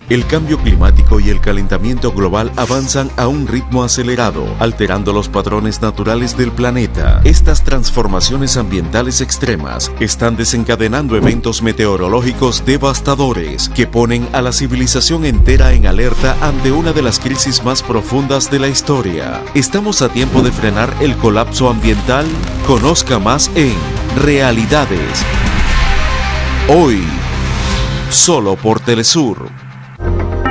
El cambio climático y el calentamiento global avanzan a un ritmo acelerado, alterando los patrones naturales del planeta. Estas transformaciones ambientales extremas están desencadenando eventos meteorológicos devastadores que ponen a la civilización entera en alerta ante una de las crisis más profundas de la historia. ¿Estamos a tiempo de frenar el colapso ambiental? Conozca más en Realidades. Hoy, solo por Telesur.